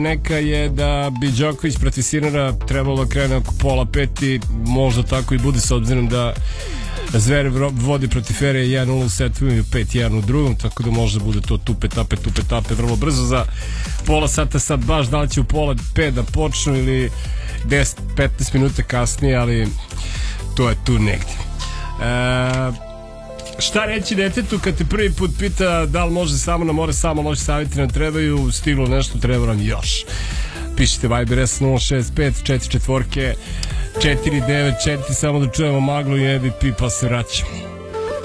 Neka je da bi Đoković protiv Sinara trebalo krene oko 4:30, možda tako i bude s obzirom da Zverev vodi protiv Ferije 1-0 u setu i 5-1 u drugom, tako da možda bude to tupe tape vrlo brzo za pola sata. Sad baš da li će u 4:30 da počnu ili 10-15 minuta kasnije, ali to je tu negdje. Šta reći detetu kad te prvi put pita da li može samo na more, samo loši savjeti nam trebaju, stiglo nešto, treba nam još. Pišite Viber S065 44 494, samo da čujemo Maglu i EBP pa se vraćamo.